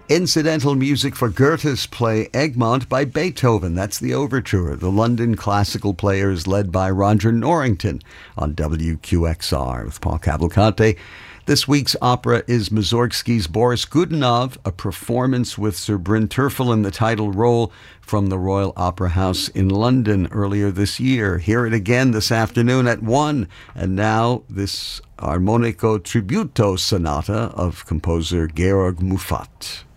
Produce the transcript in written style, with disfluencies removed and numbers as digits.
Incidental music for Goethe's play Egmont by Beethoven. That's the overture. The London Classical Players led by Roger Norrington on WQXR with Paul Cavalcante. This week's opera is Mussorgsky's Boris Godunov, a performance with Sir Bryn Terfel in the title role from the Royal Opera House in London earlier this year. Hear it again this afternoon at 1. And now this Armonico Tributo Sonata of composer Georg Muffat.